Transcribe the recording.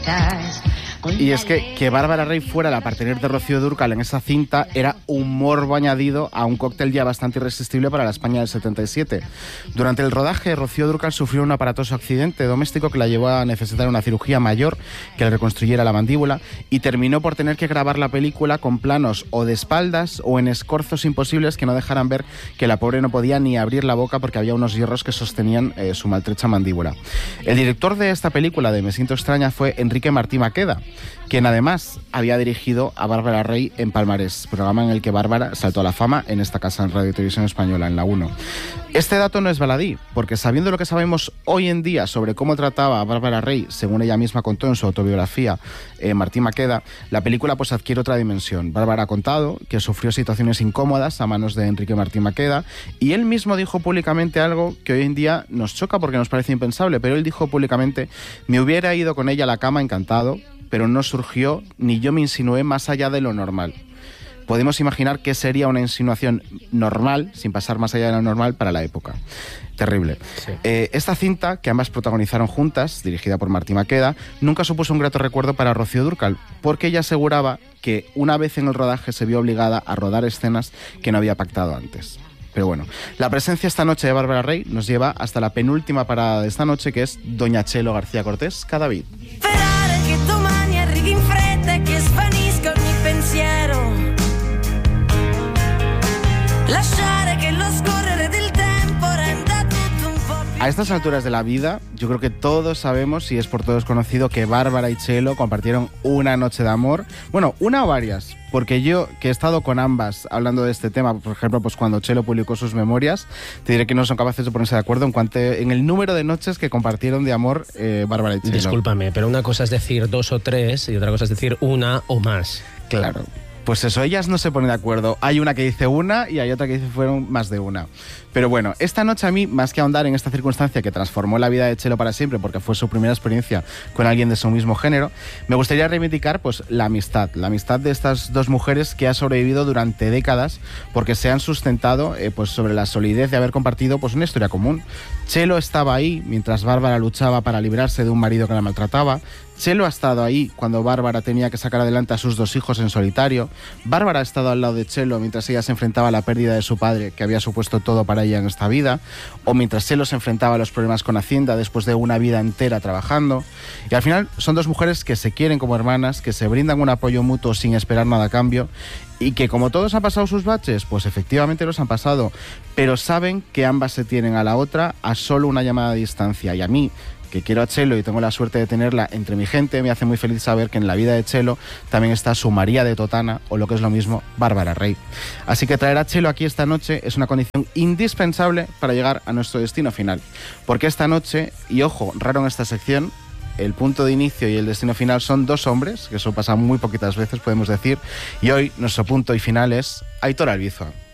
Y es que Bárbara Rey fuera la partener de Rocío Dúrcal en esa cinta era un morbo añadido a un cóctel ya bastante irresistible para la España del 77. Durante el rodaje, Rocío Dúrcal sufrió un aparatoso accidente doméstico que la llevó a necesitar una cirugía mayor que le reconstruyera la mandíbula y terminó por tener que grabar la película con planos o de espaldas o en escorzos imposibles que no dejaran ver que la pobre no podía ni abrir la boca porque había unos hierros que sostenían su maltrecha mandíbula. El director de esta película de Me siento extraña fue Enrique Martí Maqueda, quien además había dirigido a Bárbara Rey en Palmarés, programa en el que Bárbara saltó a la fama en esta casa en Radio y Televisión Española, en la 1. Este dato no es baladí, porque sabiendo lo que sabemos hoy en día sobre cómo trataba a Bárbara Rey, según ella misma contó en su autobiografía, Martí Maqueda, la película pues adquiere otra dimensión. Bárbara ha contado que sufrió situaciones incómodas a manos de Enrique Martí Maqueda y él mismo dijo públicamente algo que hoy en día nos choca porque nos parece impensable, pero él dijo públicamente: me hubiera ido con ella a la cama encantado, pero no surgió ni yo me insinué más allá de lo normal. Podemos imaginar qué sería una insinuación normal, sin pasar más allá de lo normal, para la época. Terrible. Sí. Esta cinta, que ambas protagonizaron juntas, dirigida por Martí Maqueda, nunca supuso un grato recuerdo para Rocío Dúrcal, porque ella aseguraba que una vez en el rodaje se vio obligada a rodar escenas que no había pactado antes. Pero bueno, la presencia esta noche de Bárbara Rey nos lleva hasta la penúltima parada de esta noche, que es Doña Chelo García Cortés, Cadavid. Sperare che domani arrivi in fretta e che svanisca ogni pensiero. Lasciare che lo scorrere del tempo renda tutto un po' più. A estas alturas de la vida, yo creo que todos sabemos y es por todos conocido que Bárbara y Chelo compartieron una noche de amor. Bueno, una o varias, porque yo, que he estado con ambas hablando de este tema, por ejemplo, pues cuando Chelo publicó sus memorias, te diré que no son capaces de ponerse de acuerdo en el número de noches que compartieron de amor Bárbara y Chelo. Discúlpame, pero una cosa es decir 2 o 3 y otra cosa es decir una o más. Claro. Pues eso, ellas no se ponen de acuerdo. Hay una que dice una y hay otra que dice fueron más de una. Pero bueno, esta noche a mí, más que ahondar en esta circunstancia que transformó la vida de Chelo para siempre, porque fue su primera experiencia con alguien de su mismo género, me gustaría reivindicar pues la amistad de estas dos mujeres que ha sobrevivido durante décadas porque se han sustentado pues sobre la solidez de haber compartido pues una historia común. Chelo estaba ahí mientras Bárbara luchaba para librarse de un marido que la maltrataba. Chelo ha estado ahí cuando Bárbara tenía que sacar adelante a sus 2 hijos en solitario. Bárbara ha estado al lado de Chelo mientras ella se enfrentaba a la pérdida de su padre, que había supuesto todo para ella en esta vida, o mientras Chelo se enfrentaba a los problemas con Hacienda después de una vida entera trabajando. Y al final son 2 mujeres que se quieren como hermanas, que se brindan un apoyo mutuo sin esperar nada a cambio, y que como todos han pasado sus baches, pues efectivamente los han pasado, pero saben que ambas se tienen a la otra a solo una llamada de distancia. Y a mí, que quiero a Chelo y tengo la suerte de tenerla entre mi gente, me hace muy feliz saber que en la vida de Chelo también está su María de Totana, o lo que es lo mismo, Bárbara Rey. Así que traer a Chelo aquí esta noche es una condición indispensable para llegar a nuestro destino final. Porque esta noche, y ojo, raro en esta sección, el punto de inicio y el destino final son 2 hombres, que eso pasa muy poquitas veces, podemos decir, y hoy nuestro punto y final es Aitor Albizua.